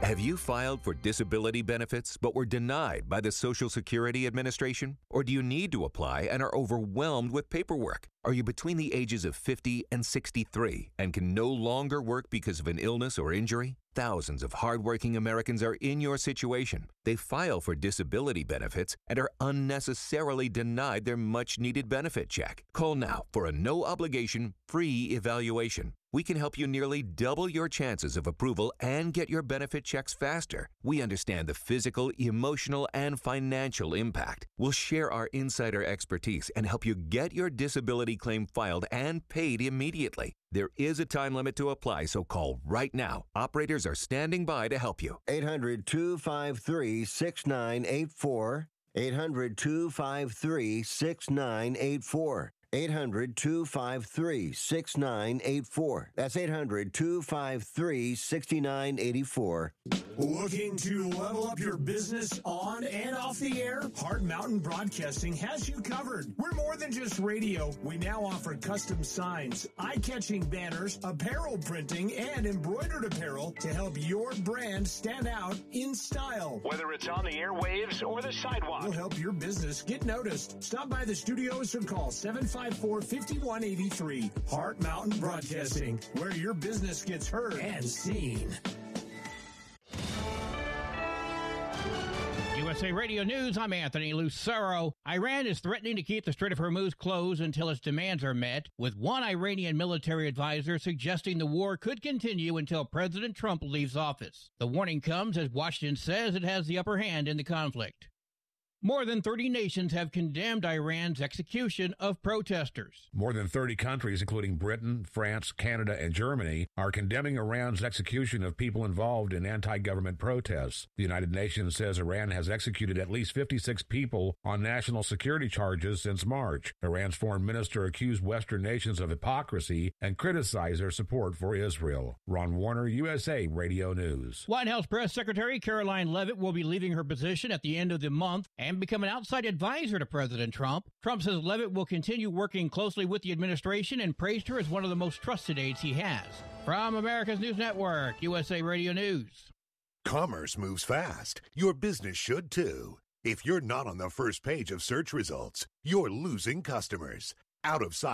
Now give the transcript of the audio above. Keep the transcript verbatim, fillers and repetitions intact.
Have you filed for disability benefits but were denied by the Social Security Administration? Or do you need to apply and are overwhelmed with paperwork? Are you between the ages of fifty and sixty-three and can no longer work because of an illness or injury? Thousands of hardworking Americans are in your situation. They file for disability benefits and are unnecessarily denied their much-needed benefit check. Call now for a no-obligation, free evaluation. We can help you nearly double your chances of approval and get your benefit checks faster. We understand the physical, emotional, and financial impact. We'll share our insider expertise and help you get your disability claim filed and paid immediately. There is a time limit to apply, so call right now. Operators are standing by to help you. eight hundred, two five three, six nine eight four. eight hundred, two five three, six nine eight four. eight hundred, two five three, six nine eight four. That's eight hundred, two five three, six nine eight four. Looking to level up your business on and off the air? Hard Mountain Broadcasting has you covered. We're more than just radio. We now offer custom signs, eye-catching banners, apparel printing, and embroidered apparel to help your brand stand out in style. Whether it's on the airwaves or the sidewalk, we'll help your business get noticed. Stop by the studios or call seven five four, five one eight three. Hard Mountain Broadcasting, where your business gets heard and seen. U S A Radio News, I'm Anthony Lucero. Iran is threatening to keep the Strait of Hormuz closed until its demands are met, with one Iranian military advisor suggesting the war could continue until President Trump leaves office. The warning comes as Washington says it has the upper hand in the conflict. More than thirty nations have condemned Iran's execution of protesters. More than thirty countries, including Britain, France, Canada, and Germany, are condemning Iran's execution of people involved in anti-government protests. The United Nations says Iran has executed at least fifty-six people on national security charges since March. Iran's foreign minister accused Western nations of hypocrisy and criticized their support for Israel. Ron Warner, U S A Radio News. White House Press Secretary Caroline Leavitt will be leaving her position at the end of the month and become an outside advisor to President Trump. Trump says Leavitt will continue working closely with the administration and praised her as one of the most trusted aides he has. From America's News Network, U S A Radio News. Commerce moves fast. Your business should too. If you're not on the first page of search results, you're losing customers. Out of sight.